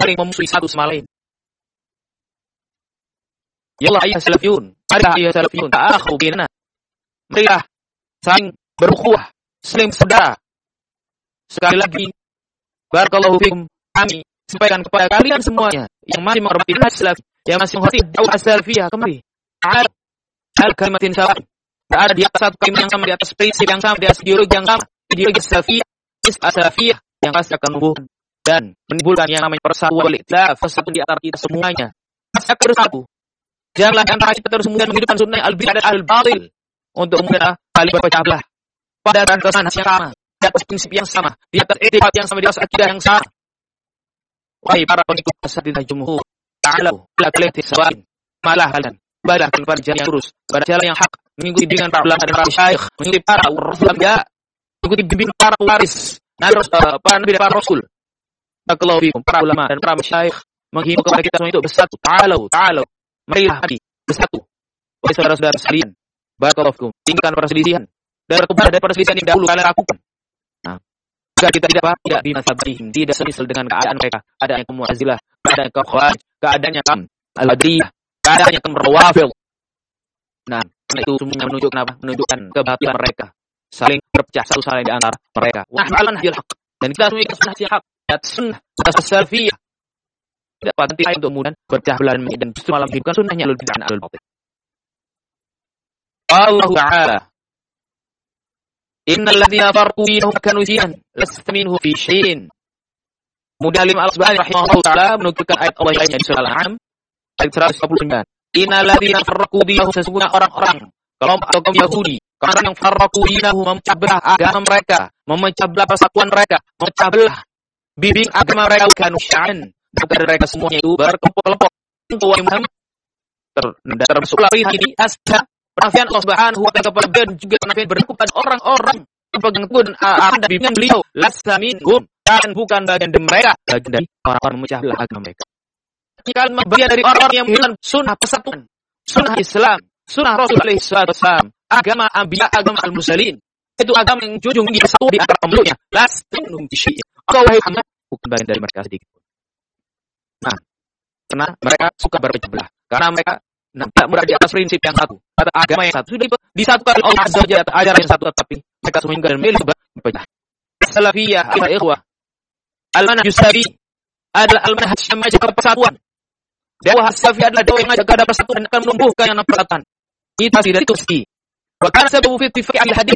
saling memusuhi satu sama lain. Ya Allah ayah salafiyun, ada ayah salafiyun, ta'akhu bainana. Marilah saling berukhuwah, saling saudara. Sekali lagi, barakallahu fikum, kami sampaikan kepada kalian semuanya yang masih menghormati manhaj salaf, yang masih menghormati dakwah salafiyah kembali. Al-kalimatin sawa. Berada di atas satu kalimat yang sama, di atas prinsip yang sama, di atas ideologi yang sama, ideologi salafiyah yang pasti akan menumbuhkan dan menimbulkan yang namanya persatuan wal ikhtilaf, persatuan di antara kita semuanya. Pasti akan bersatu. Janganlah antara kita terus kemudian menghidupkan sunnah al-bid'ah dan al-batil untuk kemudian saling berpecah belah. Pada kesan yang sama, di atas prinsip yang sama, di atas etika yang sama, di atas akidah yang sama. Wahai para pengikut asatidz jumhur, ta'alu ila kalimatis sawain. Malah kalian baiklah kepada jalan yang lurus, pada jalan yang hak, mengikuti bimbingan para ulama dan para syekh, mengikuti para ulama, mengikuti bimbingan para waris, para nabi dan para rasul. Barakallahu fikum, para ulama dan para syekh menghimbau kepada kita semua itu bersatu. Ta'alu. Marilah hati bersatu. Wahai saudara-saudara sekalian, barakallahu fikum, tinggalkan perselisihan dari perselisihan yang dahulu kalian lakukan. Nah, agar kita tidak bimasabihim, tidak semisal dengan keadaan mereka. Ada yang Mu'tazilah, ada yang Khawarij, keadaannya Al-Badriyah, keadaannya Rawafidh. Nah, itu semuanya menunjukkan kebatilan mereka, saling berpecah satu sama lain di antara mereka. Wa nahmal hadil haq, dan kita semua ikut sunnah yang hak, sunnah salafiyah. Tidak pantas untuk kemudian berpecah belah dan justru malah menghidupkan sunnahnya al-bid'ah dan al-batil. Allah Ta'ala, innal ladzina farqu dinahum kanu shiyan lasta minhu fi syai'in. Mudalim al-Asbahani rahimahullah ta'ala menukilkan ayat Allah lainnya di surah Al-An'am ayat 129. Innal ladzina farqu dinahum, sesungguhnya orang-orang kelompok atau kaum Yahudi, orang yang farqu dinahum, memecah belah agama mereka, memecah belah persatuan mereka, memecah belah bimbing agama mereka, kanu syai'an, bukan mereka semuanya itu berkelompok-kelompok. Wahai Muhammad, termasuklah ini asda penafian Allah Subhanahu wa ta'ala kepada beliau, dan juga penafian berlaku pada orang-orang yang pegang teguh dan ada bimbingan beliau. Lasta minhum, dan bukan bagian dari mereka, bagian dari orang-orang memecah belah agama mereka. Kalian bagian dari orang-orang yang menghilangkan sunnah persatuan, sunnah Islam, sunnah Rasul alaihi wasallam, agama anbiya, agama al-mursalin. Itu agama yang junjung tinggi satu di antara pemeluknya. Lasta minhum fi syai'. Wahai Muhammad, bukan bagian dari mereka sedikit. Nah, karena mereka suka berpecah belah, karena mereka tidak berada di atas prinsip yang satu, atau agama yang satu. Sudah disatukan oleh Allah Azza wa Jalla ajaran yang satu, tapi mereka semua ingin memilih berpecah. Salafiyah, ikhwah, al-manhaj salafi adalah al-manhaj yang mengajak kepada persatuan. Dakwah salafiyah adalah dakwah yang mengajak kepada persatuan dan akan menumbuhkan yang namanya persatuan. Itu pasti dari Tusi. Bahkan sebab fi ittifaq al-hadis.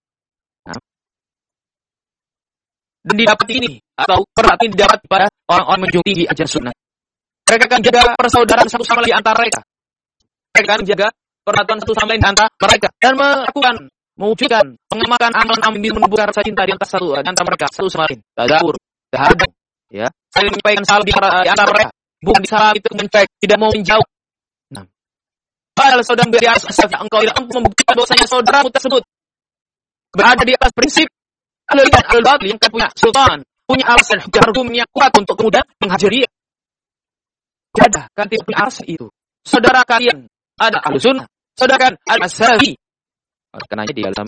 Dan didapat ini atau perhatian didapat pada orang-orang menjunjung tinggi ajaran sunnah. Mereka akan jaga persaudaraan satu sama lain antara mereka. Mereka akan jaga persatuan satu sama lain antara mereka dan mewujudkan mengamalkan amalan-amalan yang menumbuhkan rasa cinta di antara mereka satu sama lain. Tadabur, tahadum, ya, saling menyampaikan salam di antara mereka. Bukan di salam itu mencapai tidak mau menjauh. Nah, padahal saudara dari atas engkau tidak mampu membuktikan bahwasanya saudaramu tersebut berada di atas prinsip al-batil yang punya sultan, punya alasan hukum yang kuat untuk kemudian menghajari. Tidak, kan tidak punya alasan itu. Saudara kalian ada al-sunnah, saudara kalian al-salafi. Karena di dalam